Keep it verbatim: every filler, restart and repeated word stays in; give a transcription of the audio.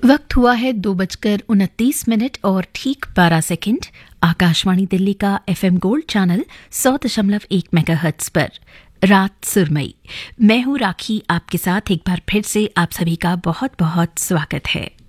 वक्त हुआ है दो बजकर उनतीस मिनट और ठीक बारह सेकंड। आकाशवाणी दिल्ली का एफएम गोल्ड चैनल सौ दशमलव एक मेगाहर्ट्ज पर रात सुरमई। मैं हूं राखी, आपके साथ एक बार फिर से आप सभी का बहुत बहुत स्वागत है।